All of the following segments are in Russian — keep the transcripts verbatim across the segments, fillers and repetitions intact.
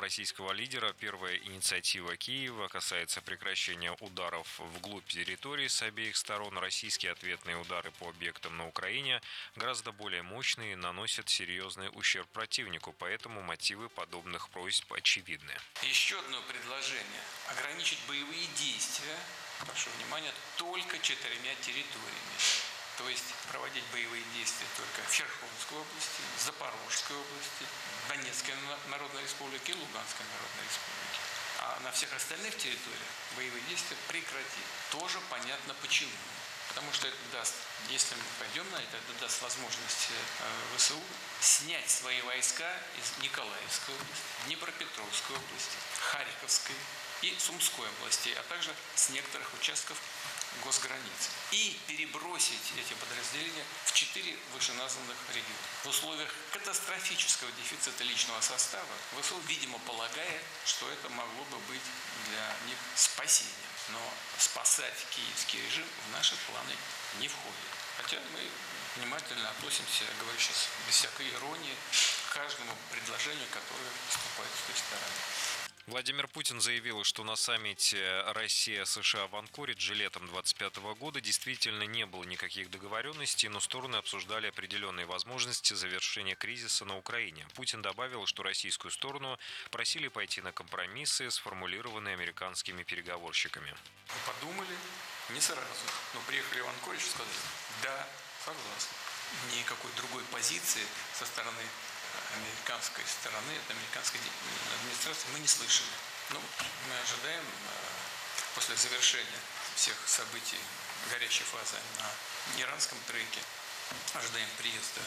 российского лидера, первая инициатива Киева касается прекращения ударов вглубь территории с обеих сторон. Российские ответные удары по объектам на Украине гораздо более мощные и наносят серьезный ущерб противнику, поэтому мотивы подобных просьб очевидны. Еще одно предложение – ограничить боевые действия, прошу внимания, только четырьмя территориями. То есть проводить боевые действия только в Херсонской области, Запорожской области, Донецкой Народной Республике и Луганской Народной Республике. А на всех остальных территориях боевые действия прекратить. Тоже понятно почему. Потому что это даст, если мы пойдем на это, это даст возможность ВСУ снять свои войска из Николаевской области, Днепропетровской области, Харьковской и Сумской области, а также с некоторых участков госграниц. И перебросить эти подразделения в четыре вышеназванных региона. В условиях катастрофического дефицита личного состава ВСУ, видимо, полагает, что это могло бы быть для них спасением. Но спасать киевский режим в наши планы не входит. Хотя мы внимательно относимся, говорю сейчас без всякой иронии, к каждому предложению, которое поступает с той стороны. Владимир Путин заявил, что на саммите Россия-США в Анкоридже летом двадцать пятого года действительно не было никаких договоренностей, но стороны обсуждали определенные возможности завершения кризиса на Украине. Путин добавил, что российскую сторону просили пойти на компромиссы, сформулированные американскими переговорщиками. Мы подумали не сразу, но приехали в Анкоридж и сказали: да, согласны. Никакой другой позиции со стороны американской стороны, от американской администрации мы не слышали. Ну, мы ожидаем после завершения всех событий горячей фазы на иранском треке, ожидаем приезда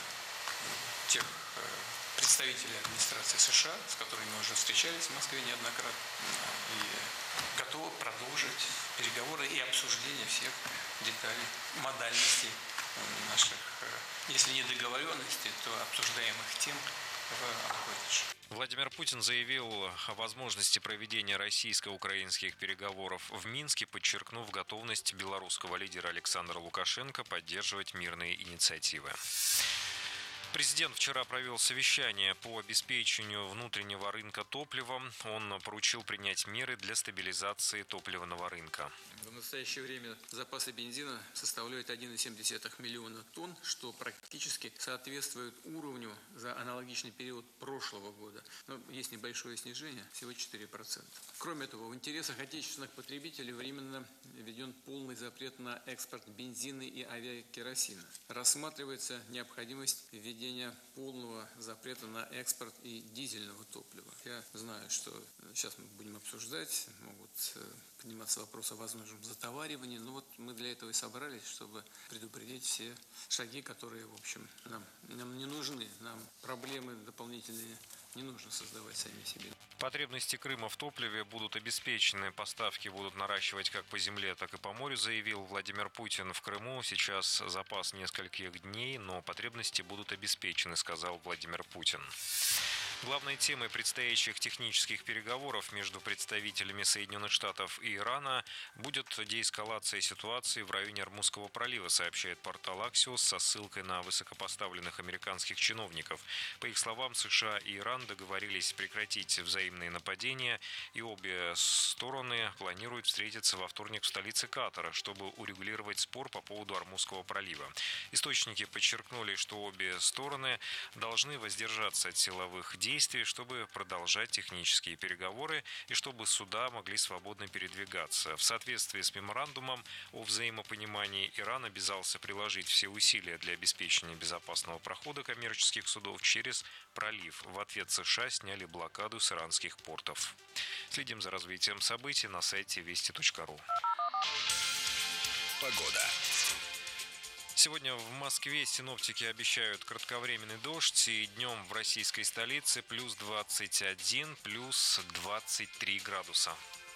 тех представителей администрации США, с которыми мы уже встречались в Москве неоднократно, и готовы продолжить переговоры и обсуждение всех деталей, модальностей наших, если не договоренностей, то обсуждаемых тем в Анкоридже. Владимир Путин заявил о возможности проведения российско-украинских переговоров в Минске, подчеркнув готовность белорусского лидера Александра Лукашенко поддерживать мирные инициативы. Президент вчера провел совещание по обеспечению внутреннего рынка топливом. Он поручил принять меры для стабилизации топливного рынка. В настоящее время запасы бензина составляют один целых семь десятых миллиона тонн, что практически соответствует уровню за аналогичный период прошлого года. Но есть небольшое снижение, всего четыре процента. Кроме того, в интересах отечественных потребителей временно введен полный запрет на экспорт бензина и авиакеросина. Рассматривается необходимость введения введения полного запрета на экспорт и дизельного топлива. Я знаю, что сейчас мы будем обсуждать, могут подниматься вопросы о возможном затоваривании, но вот мы для этого и собрались, чтобы предупредить все шаги, которые, в общем, нам, нам не нужны, нам проблемы дополнительные не нужно создавать сами себе. Потребности Крыма в топливе будут обеспечены, поставки будут наращивать как по земле, так и по морю, заявил Владимир Путин. В Крыму сейчас запас нескольких дней, но потребности будут обеспечены, сказал Владимир Путин. Главной темой предстоящих технических переговоров между представителями Соединенных Штатов и Ирана будет деэскалация ситуации в районе Ормузского пролива, сообщает портал Axios со ссылкой на высокопоставленных американских чиновников. По их словам, США и Иран договорились прекратить взаимные нападения, и обе стороны планируют встретиться во вторник в столице Катара, чтобы урегулировать спор по поводу Ормузского пролива. Источники подчеркнули, что обе стороны должны воздержаться от силовых действий, действий, чтобы продолжать технические переговоры и чтобы суда могли свободно передвигаться. В соответствии с меморандумом о взаимопонимании Иран обязался приложить все усилия для обеспечения безопасного прохода коммерческих судов через пролив. В ответ США сняли блокаду с иранских портов. Следим за развитием событий на сайте вести точка ру. Погода. Сегодня в Москве синоптики обещают кратковременный дождь, и днем в российской столице плюс двадцать один, плюс двадцать три градуса.